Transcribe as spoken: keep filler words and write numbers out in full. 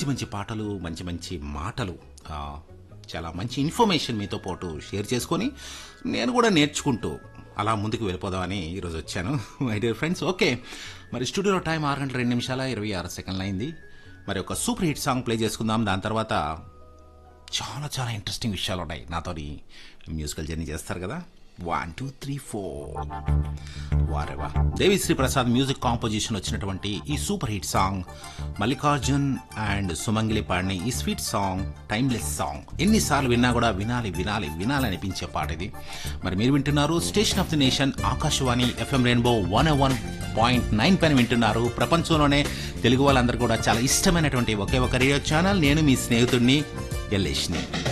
మంచి మంచి పాటలు, మంచి మంచి మాటలు, ఆ, చాలా మంచి ఇన్ఫర్మేషన్ మీతో పాటు షేర్ చేసుకొని నేను కూడా నేర్చుకుంటూ అలా ముందుకు వెళ్ళిపోదామని ఈరోజు వచ్చాను మై డియర్ ఫ్రెండ్స్. ఓకే, మరి స్టూడియోలో టైం ఆరు గంటల రెండు నిమిషాల ఇరవై ఆరు సెకండ్లు అయింది. మరి ఒక సూపర్ హిట్ సాంగ్ ప్లే చేసుకుందాం. దాని తర్వాత చాలా చాలా ఇంట్రెస్టింగ్ విషయాలు ఉన్నాయి. నాతో మ్యూజికల్ జర్నీ చేస్తారు కదా. One two three four వారేవా Devi Sri Prasad music composition వచ్చినటువంటి ఈ super hit song, Mallikarjun and Sumangali పాడిన ఈ స్వీట్ సాంగ్, టైమ్లెస్ సాంగ్. ఎన్నిసార్లు విన్నా కూడా వినాలి వినాలి వినాలి అనిపించే పాట ఇది. మరి మీరు వింటున్నారు station of the nation Akashvani FM rainbow one one point nine పైన వింటున్నారు. ప్రపంచంలోనే తెలుగు వాళ్ళందరూ కూడా చాలా ఇష్టమైనటువంటి ఒకే ఒక రేడియో ఛానల్. నేను మీ స్నేహితుడిని ఎల్లేష్ని.